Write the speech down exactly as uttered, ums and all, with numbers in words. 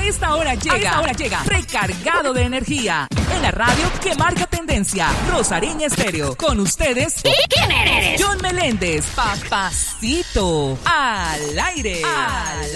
esta hora llega, a esta hora llega recargado de energía en la radio que marca tendencia, Rosariña Estéreo. Con ustedes, ¿quién eres? John Meléndez, Papacito, al aire, al